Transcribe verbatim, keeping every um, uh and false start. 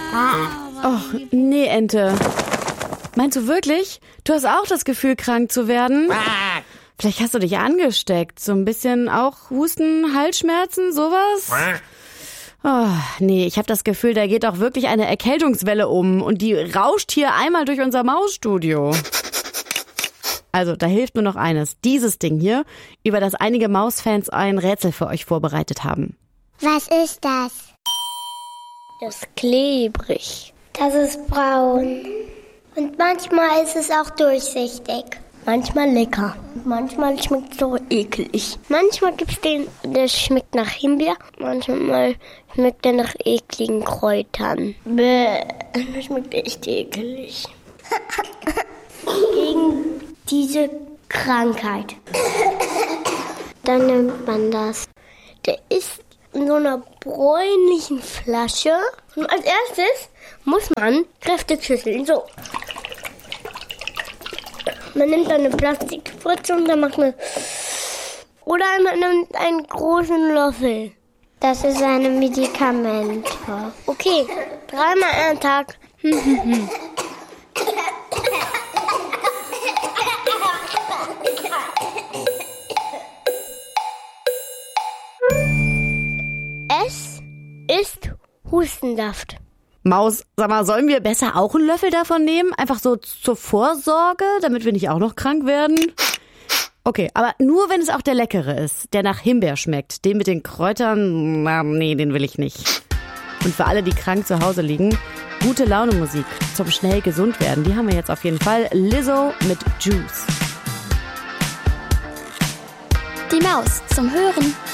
Och, nee, Ente. Meinst du wirklich? Du hast auch das Gefühl, krank zu werden? Vielleicht hast du dich angesteckt. So ein bisschen auch Husten, Halsschmerzen, sowas? Oh, nee, ich habe das Gefühl, da geht auch wirklich eine Erkältungswelle um und die rauscht hier einmal durch unser Mausstudio. Also, da hilft nur noch eines. Dieses Ding hier, über das einige Mausfans ein Rätsel für euch vorbereitet haben. Was ist das? Das ist klebrig. Das ist braun. Und manchmal ist es auch durchsichtig. Manchmal lecker. Manchmal schmeckt es so eklig. Manchmal gibt es den, der schmeckt nach Himbeer. Manchmal schmeckt der nach ekligen Kräutern. Bäh, das schmeckt echt eklig. Gegen diese Krankheit. Dann nimmt man das. Der ist in so einer bräunlichen Flasche. Und als erstes muss man kräftig schütteln. So. Man nimmt dann eine Plastikfritze und dann macht man... Oder man nimmt einen großen Löffel. Das ist ein Medikament. Okay, dreimal am Tag. Es ist Hustensaft. Maus, sag mal, sollen wir besser auch einen Löffel davon nehmen? Einfach so zur Vorsorge, damit wir nicht auch noch krank werden? Okay, aber nur wenn es auch der leckere ist, der nach Himbeer schmeckt. Den mit den Kräutern, na, nee, den will ich nicht. Und für alle, die krank zu Hause liegen, gute Laune Musik zum schnell gesund werden, die haben wir jetzt auf jeden Fall. Lizzo mit Juice. Die Maus zum Hören